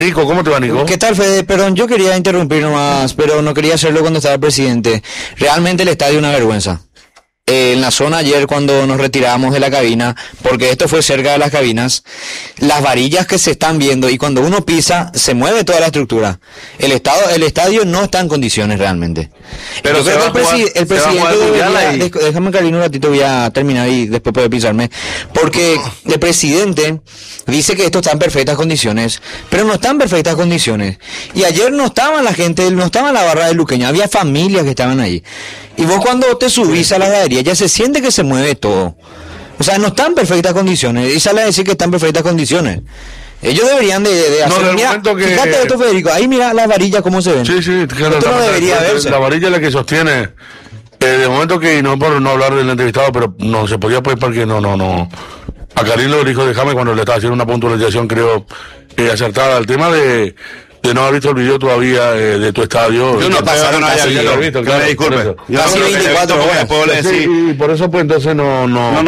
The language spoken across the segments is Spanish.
Nico, ¿cómo te va, Nico? ¿Qué tal, Fede? Perdón, yo quería interrumpir nomás, pero no quería hacerlo cuando estaba el presidente. Realmente el estadio es una vergüenza. En la zona ayer cuando nos retiramos de la cabina, porque esto fue cerca de las cabinas, las varillas que se están viendo y cuando uno pisa se mueve toda la estructura. El estadio no está en condiciones realmente. Pero yo creo que el presidente debería, déjame Carlino un ratito, voy a terminar y después puede pisarme, porque el presidente dice que esto está en perfectas condiciones, pero no está en perfectas condiciones. Y ayer no estaba la gente, no estaba la barra de Luqueña, había familias que estaban ahí. Y vos cuando te subís a la gradería ya se siente que se mueve todo. O sea, no está en perfectas condiciones. Y sale a decir que está en perfectas condiciones. Ellos deberían de hacer... No, mira, fíjate esto, Federico. Ahí mira las varillas cómo se ven. Sí, claro. Esto no debería verse. La varilla es la que sostiene. De momento que, no por no hablar del entrevistado, pero no se podía pues porque no. A Carlino lo dijo, déjame cuando le estaba haciendo una puntualización, creo, acertada. El tema de no haber visto el video todavía de tu estadio. Yo no pasa, no haya visto, claro, disculpe. Casi 24 horas. Sí, y por eso pues entonces no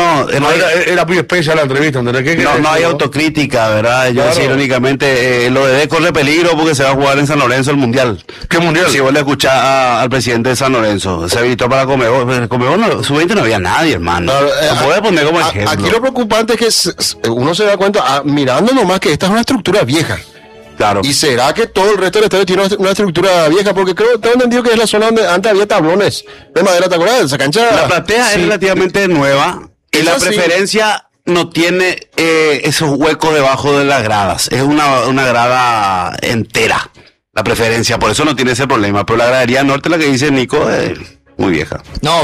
era muy espesa la entrevista, ¿entendés? No hay autocrítica, ¿verdad? Yo decía irónicamente, lo de corre peligro porque se va a jugar en San Lorenzo el Mundial. ¿Qué Mundial? Si vos le escuchás al presidente de San Lorenzo, se habilitó para Comebol, sub-20 no había nadie, hermano. No puede poner como ejemplo. Aquí lo preocupante es que uno se da cuenta, mirando nomás que esta es una estructura vieja. Claro. ¿Y será que todo el resto del estadio tiene una estructura vieja? Porque tengo entendido que es la zona donde antes había tablones de madera, ¿te acuerdas? Esa cancha. La platea es relativamente nueva y la preferencia no tiene esos huecos debajo de las gradas. Es una grada entera, la preferencia. Por eso no tiene ese problema. Pero la gradería norte, la que dice Nico, es muy vieja.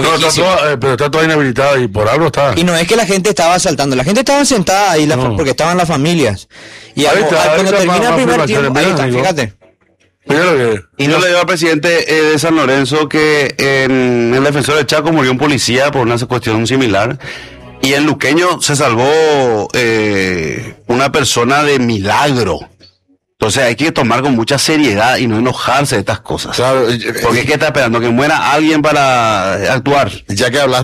Pero está toda inhabilitada y por algo está. Y no es que la gente estaba saltando, la gente estaba sentada ahí porque estaban las familias. Y cuando termina el primer tiempo, ahí está, fíjate. Y no le dio al presidente de San Lorenzo que en el defensor de Chaco murió un policía por una cuestión similar. Y en Luqueño se salvó una persona de milagro. Entonces hay que tomar con mucha seriedad y no enojarse de estas cosas. Claro, porque es que está esperando que muera alguien para actuar. Ya que hablaste